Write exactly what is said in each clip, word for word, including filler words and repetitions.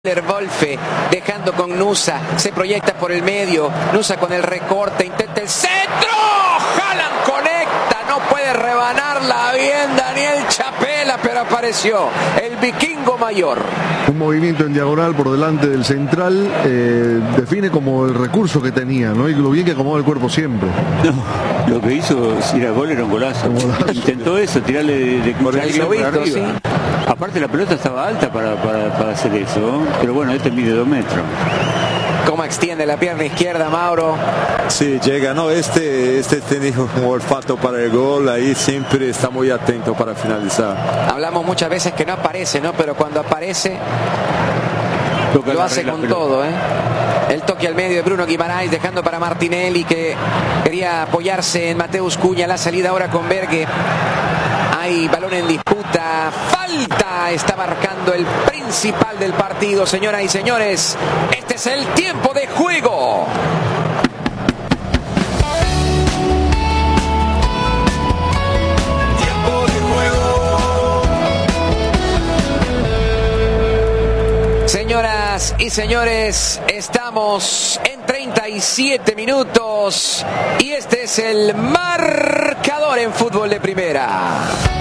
Wolfe dejando con Nusa, se proyecta por el medio, Nusa con el recorte, intenta el centro, Haaland conecta, no puede rebanarla bien Daniel Chapela, pero apareció el vikingo mayor. Un movimiento en diagonal por delante del central, eh, define como el recurso que tenía, ¿no? Y lo bien que acomoda el cuerpo siempre. No, lo que hizo si era gol era un golazo. Un golazo. Intentó eso, tirarle de, de por el globito, sí. Aparte la pelota estaba alta para, para, para hacer eso, pero bueno, este mide dos metros. ¿Cómo extiende la pierna izquierda, Mauro? Sí, llega, no, este, este tiene un olfato para el gol, ahí siempre está muy atento para finalizar. Hablamos muchas veces que no aparece, ¿no? Pero cuando aparece, Toca lo hace con todo, ¿eh? El toque al medio de Bruno Guimaraes, dejando para Martinelli, que quería apoyarse en Mateus Cunha. La salida ahora con Berge. Hay balón en disputa, falta, está marcando el principal del partido, señoras y señores. Este es el tiempo de juego. Tiempo de juego. Señoras y señores, estamos en treinta y siete minutos y este es el marcador en fútbol de primera.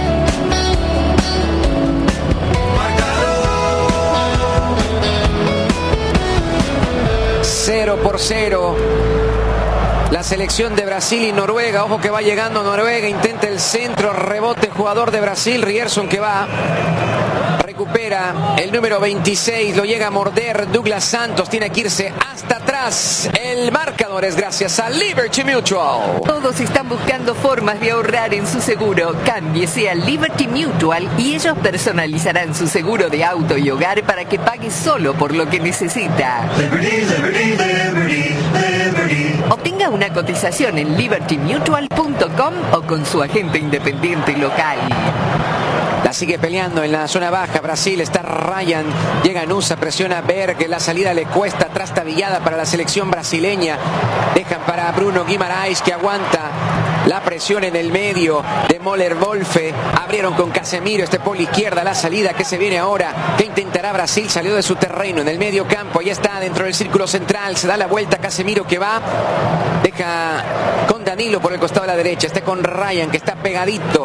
Cero por cero. La selección de Brasil y Noruega. Ojo que va llegando Noruega. Intenta el centro. Rebote jugador de Brasil. Rierson que va. Recupera el número veintiséis. Lo llega a morder Douglas Santos. Tiene que irse hasta atrás. El marcador es gracias a Liberty Mutual. Todos están buscando formas de ahorrar en su seguro. Cámbiese a Liberty Mutual y ellos personalizarán su seguro de auto y hogar para que pague solo por lo que necesita. Liberty, Liberty, Liberty, Liberty. Obtenga una cotización en liberty mutual punto com o con su agente independiente local. La sigue peleando en la zona baja Brasil, está Ryan, llega Nusa, presiona Berg, la salida le cuesta, trastabillada para la selección brasileña, dejan para Bruno Guimaraes que aguanta la presión en el medio de Moller Wolfe, abrieron con Casemiro, este por la izquierda, la salida que se viene ahora, que intentará Brasil, salió de su terreno en el medio campo, ya está dentro del círculo central, se da la vuelta Casemiro que va, deja con Danilo por el costado de la derecha, está con Ryan que está pegadito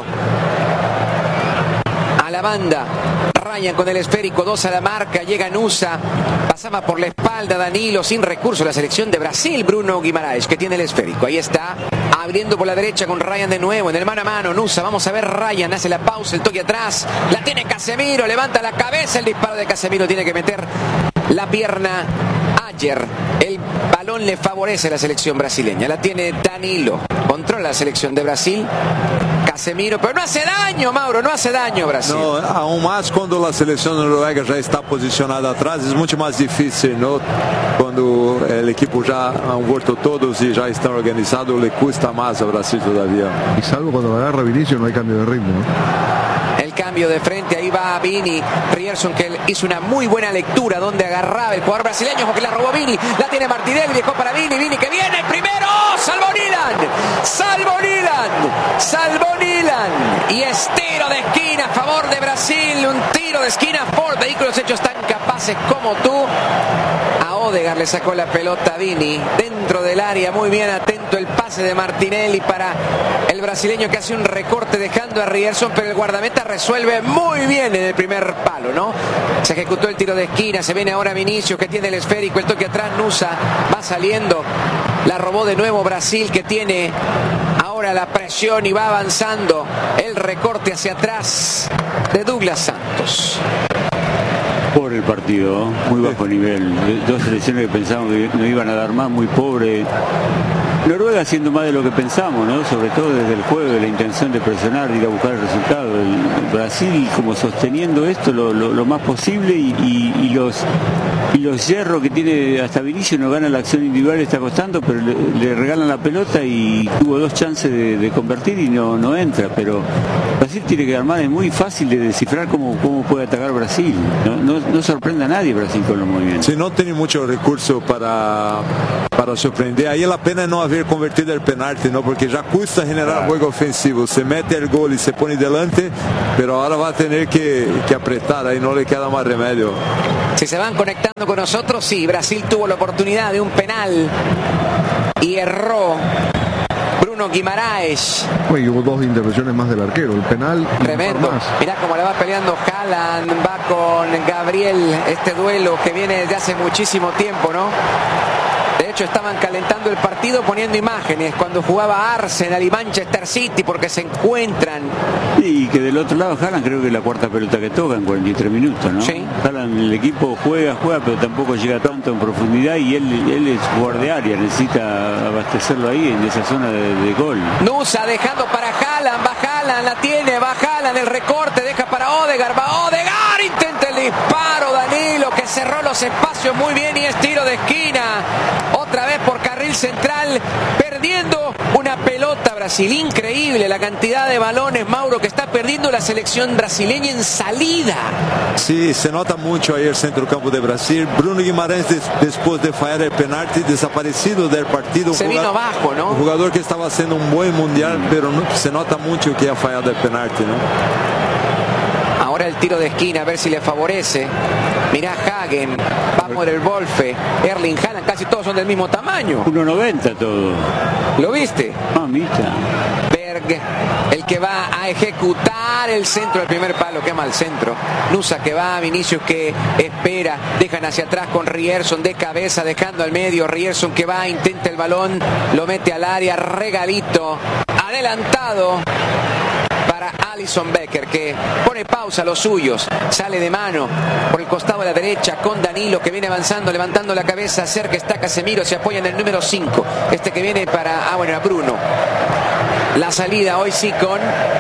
a la banda, Ryan con el esférico, dos a la marca, llega Nusa, pasaba por la espalda Danilo, sin recurso la selección de Brasil, Bruno Guimaraes que tiene el esférico, ahí está, abriendo por la derecha con Ryan de nuevo, en el mano a mano, Nusa, vamos a ver Ryan, hace la pausa, el toque atrás, la tiene Casemiro, levanta la cabeza, el disparo de Casemiro, tiene que meter la pierna Ayer, el balón le favorece a la selección brasileña, la tiene Danilo, controla la selección de Brasil, Casemiro, pero no hace daño, Mauro, no hace daño Brasil. No, aún más cuando la selección noruega ya está posicionada atrás, es mucho más difícil, ¿no? Cuando el equipo ya han vuelto todos y ya están organizados, le cuesta más a Brasil todavía. Y salvo cuando la agarra Vinicius no hay cambio de ritmo, ¿no? El cambio de frente, ahí va Vini, Rierson que hizo una muy buena lectura donde agarraba el jugador brasileño porque la robó Vini, la tiene Martinelli, dejó para Vini, Vini que viene, el primero, salvó Nilan, salvó Nilan, salvó Nilan, y es tiro de esquina a favor de Brasil, un tiro de esquina por vehículos hechos tan capaces como tú. A Odegaard le sacó la pelota a Vini, dentro del área, muy bien atento el pase de Martinelli para el brasileño que hace un recorte dejando a Rierson, pero el guardameta resuelve muy bien en el primer palo, ¿no? Se ejecutó el tiro de esquina, se viene ahora Vinicius que tiene el esférico, el toque atrás, Nusa va saliendo, la robó de nuevo Brasil que tiene ahora la presión y va avanzando, el recorte hacia atrás de Douglas Santos. Por el partido, muy bajo nivel, dos selecciones que pensábamos que no iban a dar más, muy pobre. Noruega haciendo más de lo que pensamos, ¿no? Sobre todo desde el juego, de la intención de presionar, de ir a buscar el resultado. El, el Brasil como sosteniendo esto lo, lo, lo más posible y, y, y los y los hierros que tiene hasta Vinicius, no gana la acción individual, está costando, pero le, le regalan la pelota y tuvo dos chances de, de convertir y no, no entra, pero Brasil tiene que armar, es muy fácil de descifrar cómo, cómo puede atacar Brasil, ¿no? No, no sorprende a nadie Brasil con los movimientos. Si no tiene mucho recurso para, para sorprender, ahí la pena es no haber convertido el penalti, ¿no? Porque ya cuesta generar juego ofensivo. Se mete el gol y se pone delante, pero ahora va a tener que, que apretar, ahí no le queda más remedio. Si se van conectando con nosotros, sí, Brasil tuvo la oportunidad de un penal y erró Bruno Guimaraes. Bueno, y hubo dos intervenciones más del arquero, el penal y tremendo. más. Mirá cómo le va peleando Haaland, va con Gabriel, este duelo que viene desde hace muchísimo tiempo, ¿no? De hecho, estaban calentando el partido poniendo imágenes cuando jugaba Arsenal y Manchester City porque se encuentran. Y que del otro lado Haaland creo que es la cuarta pelota que toca en cuarenta y tres minutos, ¿no? Sí. Haaland, el equipo juega, juega, pero tampoco llega tanto en profundidad y él, él es jugador de área, necesita abastecerlo ahí en esa zona de, de gol. Nusa dejando para Haaland, va Haaland, la tiene, va Haaland, el recorte, deja para Odegaard, va Odegaard, intenta el disparo, Danilo que cerró los espacios muy bien y es tiro de esquina. Otra vez por carril central, perdiendo una pelota Brasil. Increíble la cantidad de balones, Mauro, que está perdiendo la selección brasileña en salida. Sí, se nota mucho ahí el centrocampo de Brasil. Bruno Guimarães, des, después de fallar el penalti, desaparecido del partido. Se vino abajo, ¿no? Un jugador que estaba haciendo un buen mundial, pero no, se nota mucho que ha fallado el penalti, ¿no? Ahora el tiro de esquina, a ver si le favorece. Mirá Hagen, va por el Wolfe, Erling Haaland, casi todos son del mismo tamaño. uno noventa todo. ¿Lo viste? Mamita. Berg, el que va a ejecutar el centro del primer palo, qué mal centro. Nusa que va, Vinicius que espera, dejan hacia atrás con Rierson de cabeza, dejando al medio, Rierson que va, intenta el balón, lo mete al área, regalito, adelantado para Alisson Becker, que pone pausa a los suyos, sale de mano por el costado de la derecha con Danilo que viene avanzando, levantando la cabeza, cerca está Casemiro, se apoya en el número cinco, este que viene para, ah bueno, a Bruno. La salida hoy sí con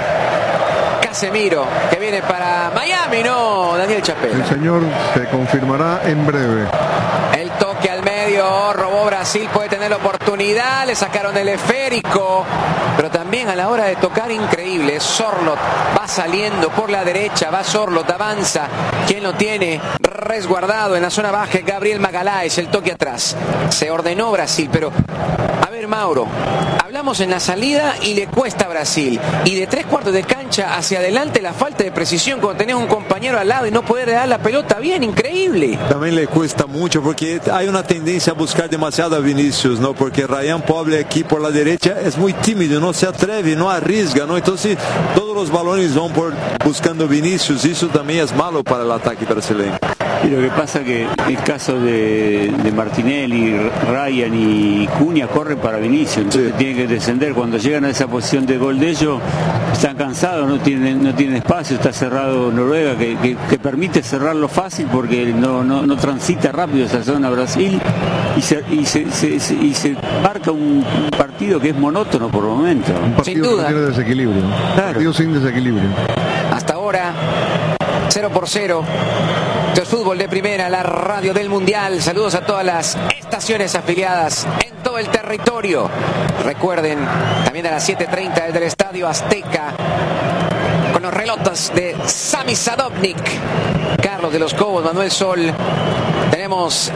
Casemiro, que viene para Miami, no, Daniel Chapela. El señor se confirmará en breve. El toque al medio, robó Brasil, puede tener la oportunidad, le sacaron el esférico, pero también a la hora de tocar, increíble. Sorloth va saliendo por la derecha, va Sorloth, avanza, quien lo tiene resguardado en la zona baja, Gabriel Magalhães, el toque atrás. Se ordenó Brasil, pero a ver, Mauro, hablamos en la salida y le cuesta a Brasil, y de tres cuartos de cancha hacia adelante la falta de precisión cuando tenés un compañero al lado y no poder dar la pelota bien, increíble. También le cuesta mucho porque hay una tendencia a buscar demasiado a Vinicius, ¿no? Porque Ryan Poble aquí por la derecha es muy tímido, no se atreve, no arriesga, ¿no? Entonces todos los balones van por buscando Vinicius y eso también es malo para el ataque brasileño. Y lo que pasa que el caso de, de Martinelli, Ryan y Cunha corren para Vinicius, entonces sí, tienen que descender. Cuando llegan a esa posición de gol de ellos, están cansados, no tienen, no tienen espacio, está cerrado Noruega, que, que, que permite cerrarlo fácil porque no, no, no transita rápido esa zona Brasil y se, y se, se, se, y se marca un, un partido que es monótono por momentos. Un partido sin duda. Que no tiene desequilibrio. Un Claro. partido sin desequilibrio. Hasta ahora, cero por cero. Esto es Fútbol de Primera, la radio del Mundial. Saludos a todas las estaciones afiliadas en todo el territorio. Recuerden, también a las siete treinta desde el Estadio Azteca, con los relotes de Sami Sadovnik, Carlos de los Cobos, Manuel Sol. Tenemos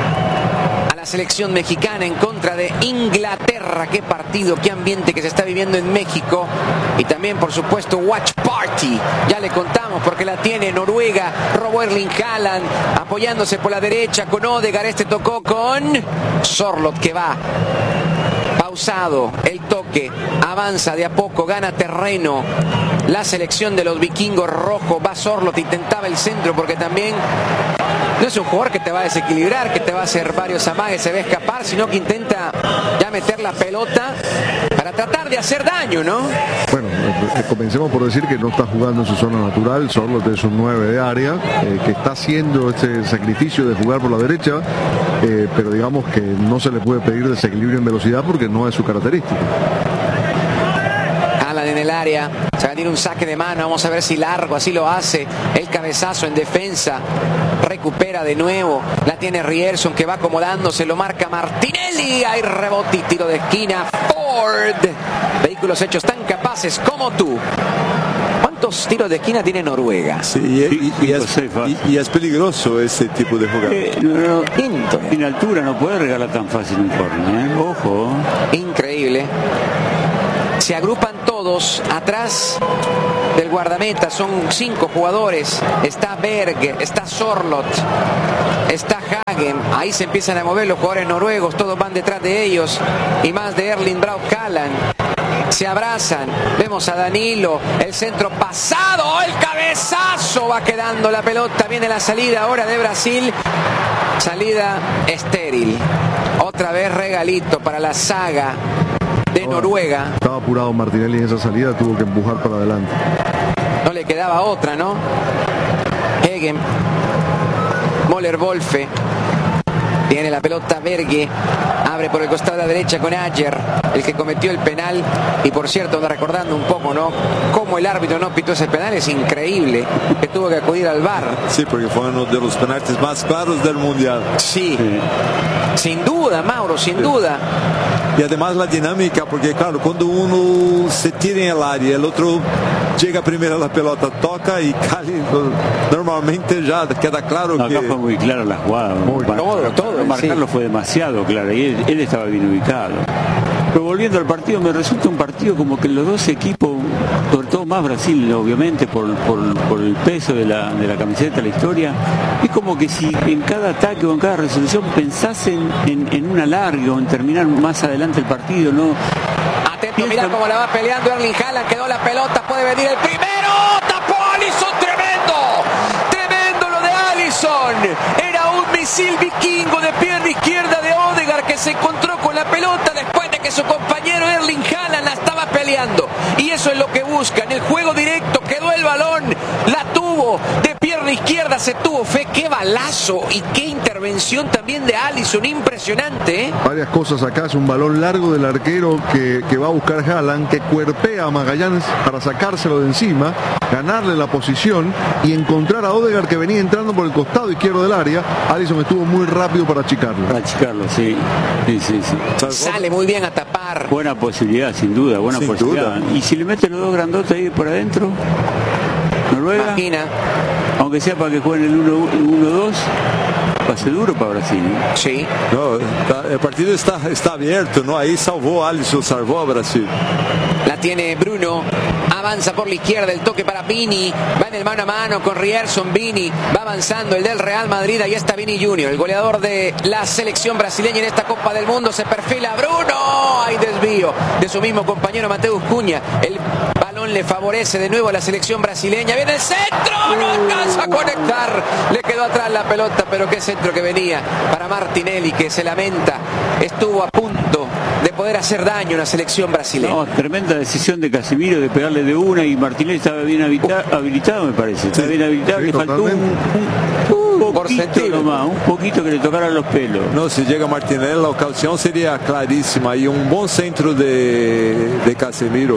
a la selección mexicana en contra de Inglaterra. Qué partido, qué ambiente que se está viviendo en México. Y también, por supuesto, Watch Party. Ya le contamos porque la tiene Noruega. Robó Erling Haaland apoyándose por la derecha con Odegaard. Este tocó con Sorloth que va pausado. El toque avanza de a poco, gana terreno. La selección de los vikingos rojos. Va Sorloth, intentaba el centro porque también no es un jugador que te va a desequilibrar, que te va a hacer varios amagues, se va a escapar, sino que intenta ya meter la pelota para tratar de hacer daño, ¿no? Bueno, eh, comencemos por decir que no está jugando en su zona natural. Sorloth es un nueve de área, eh, que está haciendo este sacrificio de jugar por la derecha, eh, pero digamos que no se le puede pedir desequilibrio en velocidad porque no es su característica. Haaland en el área, se va a tirar un saque de mano, vamos a ver si largo, así lo hace. El cabezazo en defensa, recupera de nuevo, la tiene Rierson que va acomodándose, lo marca Martinelli, hay rebote y tiro de esquina. Ford, vehículos hechos tan capaces como tú. ¿Cuántos dos tiros de esquina tiene Noruega. Sí, y, y, y, es, y, y es peligroso ese tipo de jugada. Eh, no, no, Quinto, en altura no puede regalar tan fácil un córner, ¿eh? Ojo. Increíble. Se agrupan todos atrás del guardameta. Son cinco jugadores. Está Berg, está Sorloth, está Hagen. Ahí se empiezan a mover los jugadores noruegos. Todos van detrás de ellos. Y más de Erling Braut Haaland. Se abrazan. Vemos a Danilo. El centro pasado. El cabezazo. Va quedando la pelota. Viene la salida ahora de Brasil. Salida estéril. Otra vez regalito para la saga de Noruega. Estaba apurado Martinelli en esa salida, tuvo que empujar para adelante. No le quedaba otra, ¿no? Hegen, Moller Wolfe, tiene la pelota Berge, abre por el costado de la derecha con Ajer, el que cometió el penal. Y por cierto, recordando un poco, ¿no? Cómo el árbitro no pitó ese penal, es increíble que tuvo que acudir al V A R. Sí, porque fue uno de los penaltis más claros del Mundial. Sí, sí. Sin duda, Mauro, sin sí. duda. Y además la dinámica, porque claro, cuando uno se tira en el área, el otro llega primero a la pelota, toca y Cali normalmente ya queda claro no, que... Acá fue muy clara la jugada. Muy, para, todo, todo. Para marcarlo sí. Fue demasiado claro y él, él estaba bien ubicado. Pero volviendo al partido, me resulta un partido como que los dos equipos, sobre todo más Brasil, obviamente, por, por, por el peso de la, de la camiseta, la historia, es como que si en cada ataque o en cada resolución pensasen en, en un alargue o en terminar más adelante el partido, ¿no? Atento, mirá cómo la va peleando Erling Haaland, quedó la pelota, puede venir el primero, tapó Alisson, tremendo, tremendo lo de Alisson, era un misil vikingo de pierna izquierda de Odegaard que se encontró con la pelota después de que su compañero Erling Haaland la estaba peleando, y eso es lo que buscan, el juego directo, quedó el balón, la tuvo, de pierna izquierda se tuvo fe, qué balazo y qué intervención también de Alisson, impresionante, ¿eh? Varias cosas acá, es un balón largo del arquero que, que va a buscar Haaland, que cuerpea a Magallanes para sacárselo de encima, ganarle la posición y encontrar a Odegaard que venía entrando por el costado izquierdo del área. Alisson estuvo muy rápido para achicarlo. Para achicarlo, sí. Sí, sí, sí. Sale muy bien a tapar. Buena posibilidad, sin duda, buena sin posibilidad. Duda. Y si le meten los dos grandotes ahí por adentro, Noruega, imagina, aunque sea para que jueguen el uno dos, pase duro para Brasil, ¿no? Sí. No, está, el partido está, está abierto, ¿no? Ahí salvó Alisson, salvó a Brasil. La tiene Bruno, avanza por la izquierda, el toque para Vini, va en el mano a mano con Rierson, Vini, va avanzando el del Real Madrid, ahí está Vini Junior, el goleador de la selección brasileña en esta Copa del Mundo, se perfila Bruno, hay desvío de su mismo compañero Mateus Cunha, el balón le favorece de nuevo a la selección brasileña, viene el centro, no alcanza a conectar, le quedó atrás la pelota, pero qué centro que venía para Martinelli, que se lamenta, estuvo a punto de poder hacer daño a una selección brasileña. No, tremenda decisión de Casemiro de pegarle de una, y Martinelli estaba bien habita- habilitado, me parece, estaba bien habilitado, sí, le faltó un, un, un poquito nomás, un poquito que le tocaran los pelos. No, si llega Martinelli la ocasión sería clarísima y un buen centro de, de Casemiro.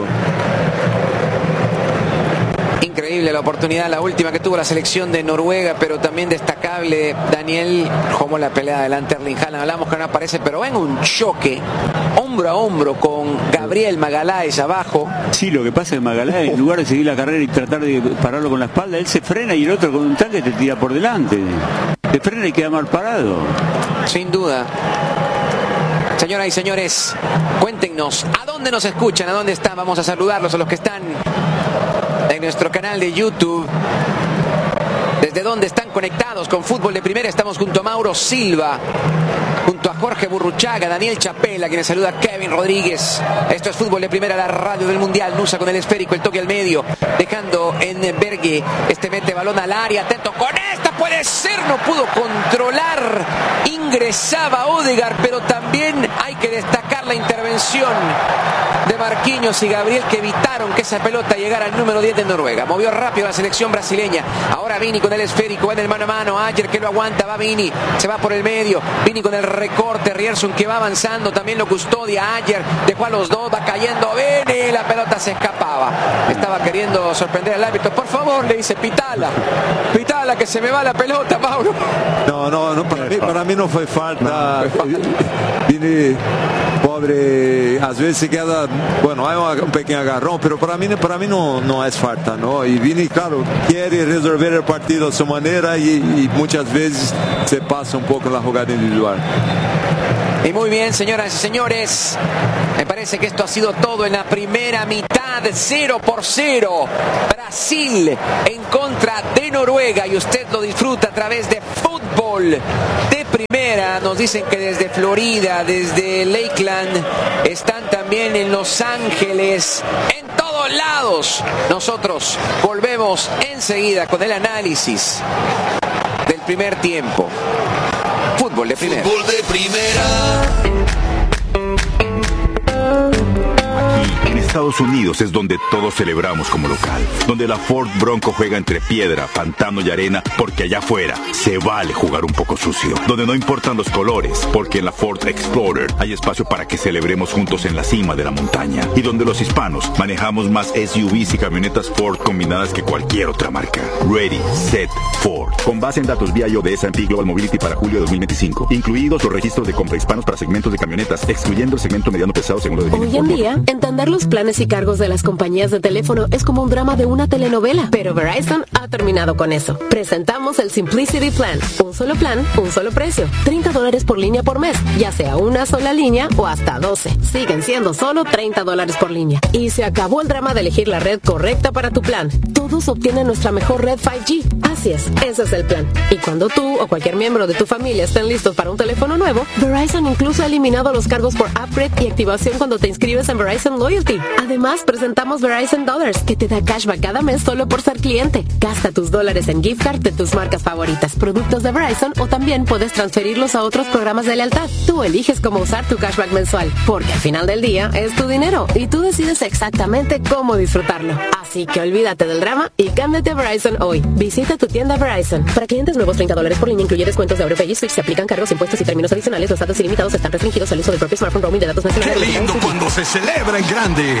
Increíble la oportunidad, la última que tuvo la selección de Noruega, pero también destacable Daniel, como la pelea delante de Erling Haaland, hablamos que no aparece, pero en un choque hombro a hombro con Gabriel Magaláes abajo. Sí, lo que pasa es que Magaláes, en lugar de seguir la carrera y tratar de pararlo con la espalda, él se frena y el otro con un tanque te tira por delante, te frena y queda mal parado. Sin duda. Señoras y señores, cuéntenos a dónde nos escuchan, a dónde están, vamos a saludarlos a los que están en nuestro canal de YouTube. Desde dónde están conectados con Fútbol de Primera, estamos junto a Mauro Silva, junto a Jorge Burruchaga, Daniel Chapela, quienes saluda a Kevin Rodríguez. Esto es Fútbol de Primera, la radio del Mundial. Nusa con el esférico, el toque al medio, dejando en Berge, este mete balón al área, atento con esta, puede ser, no pudo controlar, ingresaba Odegaard, pero también hay que destacar la intervención de Marquinhos y Gabriel, que evitaron que esa pelota llegara al número diez de Noruega. Movió rápido la selección brasileña, ahora Vini con el esférico, va en el mano a mano, Ajer que lo aguanta, va Vini, se va por el medio, Vini con el recorte, Rierson que va avanzando, también lo custodia Ajer, dejó a los dos, va cayendo Vini, la pelota se escapaba, estaba queriendo sorprender al árbitro, por favor, le dice Pitala, Pitala que se me va la pelota, Mauro. No, no, no para, mí, para mí no fue falta, no, Vini, pobre, às vezes se queda bueno, hay un pequeño agarrón, pero para mí, para mí no, no es falta, ¿no? Y Vini, claro, quiere resolver el partido a su manera y, y muchas veces se pasa un poco en la jugada individual. Y muy bien, señoras y señores, me parece que esto ha sido todo en la primera mitad, cero por cero. Brasil en contra de Noruega y usted lo disfruta a través de Fútbol de Primera. Nos dicen que desde Florida, desde Lakeland, están también en Los Ángeles, en todos lados. Nosotros volvemos enseguida con el análisis del primer tiempo. Fútbol de Primera. Fútbol de Primera. Aquí, en Estados Unidos, es donde todos celebramos como local. Donde la Ford Bronco juega entre piedra, pantano y arena, porque allá afuera se vale jugar un poco sucio. Donde no importan los colores, porque en la Ford Explorer hay espacio para que celebremos juntos en la cima de la montaña. Y donde los hispanos manejamos más S U Vs y camionetas Ford combinadas que cualquier otra marca. Ready, Set, Ford. Con base en datos V I O de S and P Global Mobility para julio de dos mil veinticinco. Incluidos los registros de compra hispanos para segmentos de camionetas, excluyendo el segmento mediano pesado según lo define Hoy en día, entender los planes y cargos de las compañías de teléfono es como un drama de una telenovela. Pero Verizon ha terminado con eso. Presentamos el Simplicity Plan. Un solo plan, un solo precio. treinta dólares por línea por mes, ya sea una sola línea o hasta doce. Siguen siendo solo treinta dólares por línea. Y se acabó el drama de elegir la red correcta para tu plan. Todos obtienen nuestra mejor red cinco G. Así es, ese es el plan. Y cuando tú o cualquier miembro de tu familia estén listos para un teléfono nuevo, Verizon incluso ha eliminado los cargos por upgrade y activación cuando te inscribes en Verizon Loyalty. Además, presentamos Verizon Dollars, que te da cashback cada mes solo por ser cliente. Gasta tus dólares en gift card de tus marcas favoritas, productos de Verizon, o también puedes transferirlos a otros programas de lealtad. Tú eliges cómo usar tu cashback mensual, porque al final del día es tu dinero y tú decides exactamente cómo disfrutarlo. Así que olvídate del drama y cámbiate a Verizon hoy. Visita tu tienda Verizon. Para clientes nuevos, treinta dólares por línea, incluye descuentos de AutoPay y Switch. Se aplican cargos, impuestos y términos adicionales. Los datos ilimitados están restringidos al uso del propio smartphone roaming de datos nacionales. ¡Qué lindo cuando se celebra en grande!